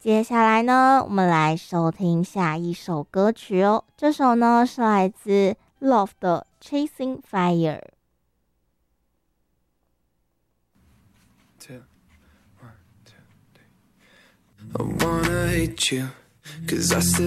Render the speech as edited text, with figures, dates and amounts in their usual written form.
接下来呢，我们来收听下一首歌曲哦。这首呢是来自 Love 的 Chasing Fire。 I wanna hate you, 'cause I still